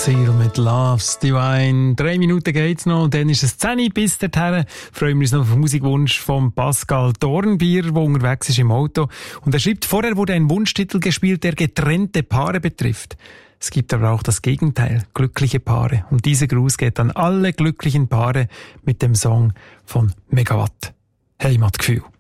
Seal mit Love's Divine. 3 Minuten geht's noch und dann ist es 10 bis dorthin. Freuen wir uns noch auf den Musikwunsch von Pascal Dornbier, der unterwegs ist im Auto. Und er schreibt, vorher wurde ein Wunschtitel gespielt, der getrennte Paare betrifft. Es gibt aber auch das Gegenteil, glückliche Paare. Und dieser Gruß geht an alle glücklichen Paare mit dem Song von Megawatt. Heimatgefühl.